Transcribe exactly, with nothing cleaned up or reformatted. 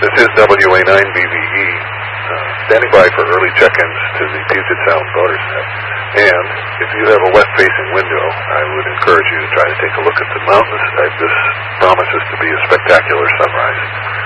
This is W A nine B V E, uh, standing by for early check-ins to the Puget Sound boaters net. And if you have a west-facing window, I would encourage you to try to take a look at the mountains. Uh, this promises to be a spectacular sunrise.